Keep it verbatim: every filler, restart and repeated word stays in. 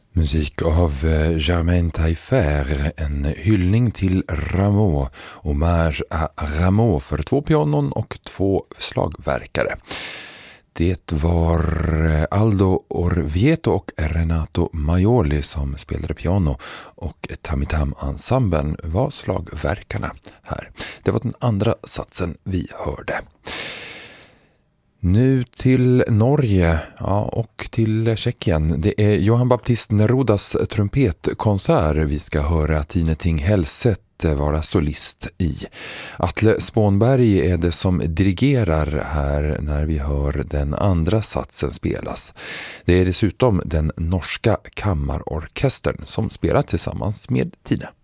Musik av Germain Taillefer, en hyllning till Rameau, hommage à Rameau för två pianon och två slagverkare. Det var Aldo Orvieto och Renato Maioli som spelade piano och Tam-Tam-ensemblen var slagverkarna här. Det var den andra satsen vi hörde. Nu till Norge, ja, och till Tjeckien. Det är Johann Baptist Nerudas trumpetkonsert vi ska höra Tine Ting Hellset vara solist i. Atle Spånberg är det som dirigerar här när vi hör den andra satsen spelas. Det är dessutom den norska kammarorkestern som spelar tillsammans med Tine.